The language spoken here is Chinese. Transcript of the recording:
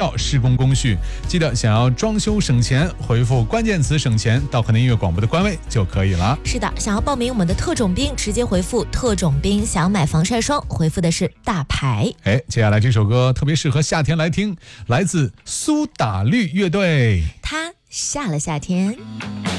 料、施工工序。记得想要装修省钱，回复关键词省钱到河南音乐广播的官微就可以了。 是的，想要报名我们的特种兵，直接回复特种兵，想买防晒霜，回复的是大牌。 接下来这首歌特别适合夏天来听，来自苏打绿乐队， 他下了夏天。